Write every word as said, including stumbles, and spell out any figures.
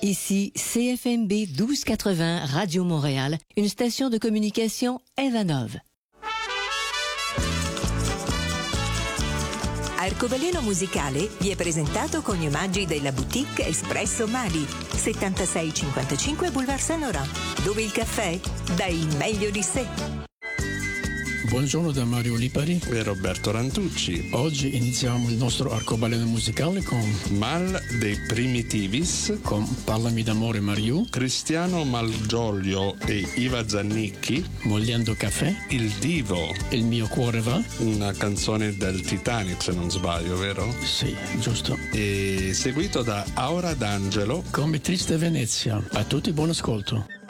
Ici C F M B douze quatre-vingts Radio Montréal, une station de communication Evanov. Arcobaleno Musicale vi è presentato con gli omaggi della boutique Espresso Mali, settantasei cinquantacinque Boulevard Saint-Laurent, dove il caffè dà il meglio di sé. Buongiorno da Mario Lipari e Roberto Rantucci. Oggi iniziamo il nostro arcobaleno musicale con Mal dei Primitivis, con Parlami d'amore Mariù, Cristiano Malgioglio e Iva Zannicchi, Mogliendo caffè, Il Divo, Il mio cuore va, una canzone del Titanic se non sbaglio, vero? Sì, giusto. E seguito da Aura d'Angelo, Come triste Venezia. A tutti buon ascolto.